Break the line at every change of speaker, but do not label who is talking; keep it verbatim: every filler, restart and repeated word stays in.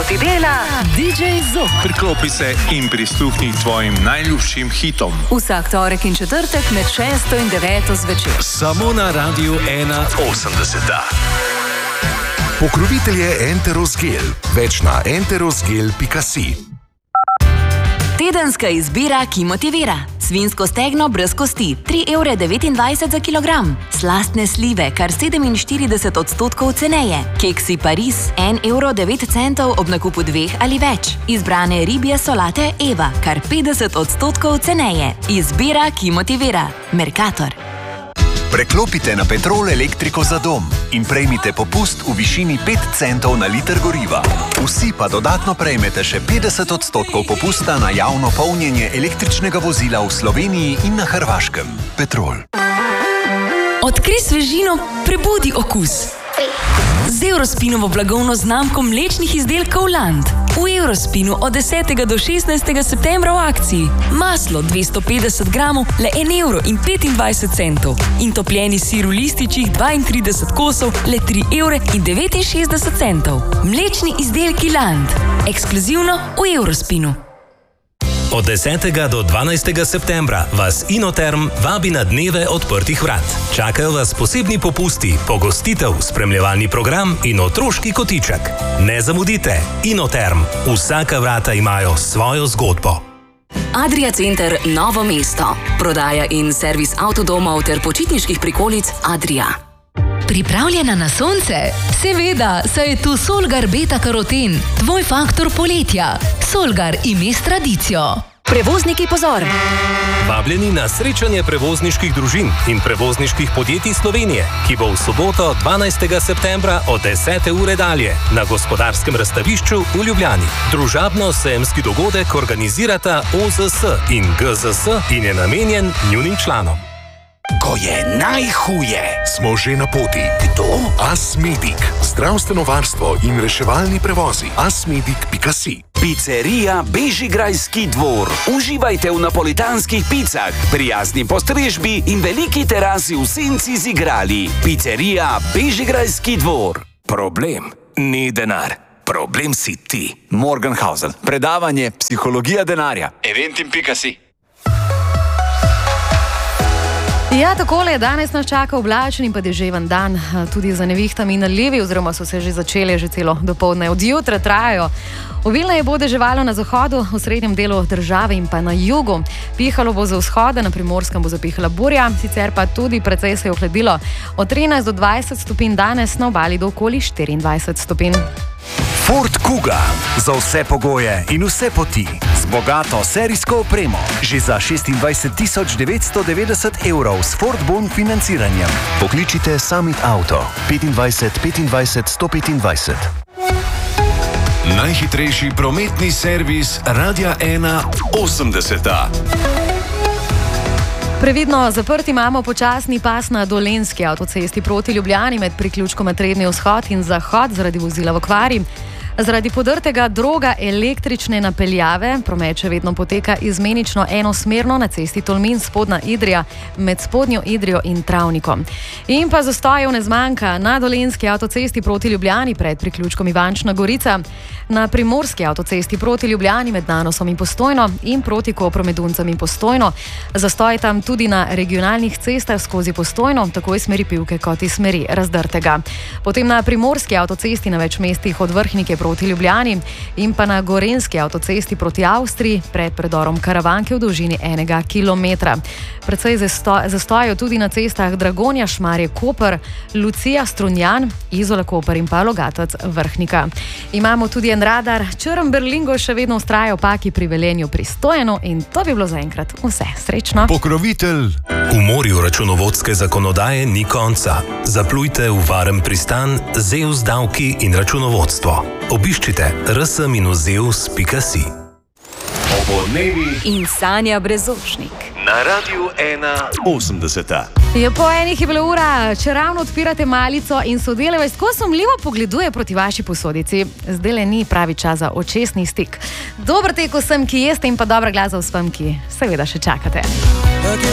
ti dela D J Zok.
Priklopi se in prisluhni tvojim najljubšim hitom.
Vsak torek in četrtek med šesto in deveto zvečer.
Samo na Radiu ena osemdeset.
Pokrovitelj je Enterosgel. Več na enterosgel pika si.
Tedenska izbira, ki motivira. Svinjsko stegno brez kosti, tri evre devetindvajset za kilogram. Slastne slive, kar sedeminštirideset odstotkov ceneje. Keksi Paris, en evro devet centov ob nakupu dveh ali več. Izbrane ribje solate Eva, kar petdeset odstotkov ceneje. Izbira, ki motivira. Mercator.
Preklopite na Petrol elektriko za dom in prejmite popust v višini pet centov na liter goriva. Vsi pa dodatno prejmete še petdeset odstotkov popusta na javno polnjenje električnega vozila v Sloveniji in na Hrvaškem. Petrol.
Odkri svežino, prebudi okus. Z Eurospinovo blagovno znamko mlečnih izdelkov Land. V Eurospinu od desetega do šestnajstega septembra v akciji. Maslo dvesto petdeset gramov, le en evro in petindvajset centov. In topljeni sir v lističih dvaintrideset kosov, le tri evre in devetinšestdeset centov. Mlečni izdelki Land. Ekskluzivno v Eurospinu.
Od desetega do dvanajstega septembra vas Inoterm vabi na dneve odprtih vrat. Čakajo vas posebni popusti, pogostitev, spremljevalni program in otroški kotiček. Ne zamudite, Inoterm. Vsaka vrata imajo svojo zgodbo.
Adria Center Novo mesto. Prodaja in servis avtodomov ter počitniških prikolic Adria.
Pripravljena na sonce? Seveda, saj je tu Solgar Beta Karoten, tvoj faktor poletja. Solgar ime s tradicijo.
Prevozniki pozor!
Vabljeni na srečanje prevozniških družin in prevozniških podjetij Slovenije, ki bo v soboto dvanajstega septembra od desete ure dalje na Gospodarskem razstavišču v Ljubljani. Družabno-sejemski dogodek organizirata O Z S in G Z S in je namenjen njunim članom.
Ko je najhuje, smo že na poti. Kdo? Asmedic. Zdravstveno varstvo in reševalni prevozi. asmedic pika si.
Pizzerija Bežigrajski dvor. Uživajte v napolitanskih picah, prijazni postrežbi in veliki terasi v senci z igrali. Pizzerija Bežigrajski dvor. Problem ni denar. Problem si ti. Morgenhausen. Predavanje Psihologija denarja. eventim pika si.
Ja, takole je danes nas čaka oblačen in pa deževen dan, tudi za nevihtami in nalivi, oziroma so se že začele že celo dopoldne. Od jutra trajajo. Obilneje bo deževalo na zahodu, v srednjem delu države in pa na jugu. Pihalo bo za vzhoda, na Primorskem bo zapihala burja, sicer pa tudi precej se je ohladilo. Od trinajst do dvajset stopinj danes, na obali do okoli štiriindvajset stopinj.
Ford Kuga. Za vse pogoje in vse poti. Z bogato serijsko opremo. Že za šestindvajset tisoč devetsto devetdeset evrov s Ford Bon financiranjem. Pokličite Summit Auto. petindvajset petindvajset sto petindvajset.
Najhitrejši prometni servis Radia ena osemdeset.
Previdno zaprt imamo počasni pas na Dolenjski avtocesti proti Ljubljani med priključkoma Trebnji vzhod in zahod zaradi vozila v okvari. Zaradi podrtega droga električne napeljave promet še vedno poteka izmenično enosmerno na cesti Tolmin Spodnja Idrija med Spodnjo Idrijo in Travnikom. In pa zastojev ne zmanjka na Dolenjski avtocesti proti Ljubljani pred priključkom Ivančna Gorica, na Primorski avtocesti proti Ljubljani med Nanosom in Postojno in proti Kopru med Duncem in Postojno. Zastoj tam tudi na regionalnih cestah skozi Postojno, tako iz smeri Pivke kot iz smeri Razdrtega. Potem na Primorski avtocesti na več mestih od Vrhnike proti Ljubljani in pa na Gorenjski avtocesti proti Avstriji pred predorom Karavanke v dolžini enega kilometra. Predvsej zastojajo tudi na cestah Dragonja, Šmarje, Koper, Lucija, Strunjan, Izola, Koper in pa Logatec, Vrhnika. Imamo tudi en radar, Črn Berlingo še vedno vztraja v Paki pri Velenju Pristojno in to bi bilo zaenkrat vse. Srečno!
Pokrovitelj. V morju računovodske zakonodaje ni konca. Zaplujte v varen pristan Zeus davki in računovodstvo. Obiščite r s minus zeus pika si.
Obodnevi in Sanja Brezošnik.
Na Radiu ena osemdeset.
Je po enih je bila ura, če ravno odpirate malico in sodelavec tako sumljivo pogleduje proti vaši posodici. Zdajle ni pravi čas za očesni stik. Dober tek vsem, ki jeste in pa dobra glas za vsem, ki seveda še čakate.